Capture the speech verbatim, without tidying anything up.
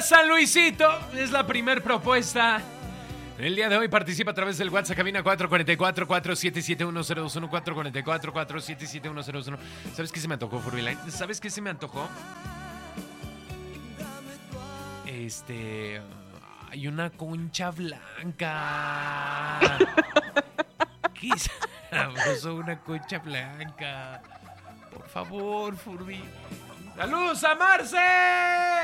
Hola, San Luisito. Es la primer propuesta. El día de hoy participa a través del WhatsApp cabina cuatro cuatro cuatro, cuatro siete siete, uno cero dos uno, cuatro cuatro cuatro, cuatro siete siete, uno cero dos uno. ¿Sabes qué se me antojó, Furbyline? ¿Sabes qué se me antojó? Este... Hay una concha blanca. ¿Qué sabroso una concha blanca? Por favor, Furby. ¡Saludos a Marce!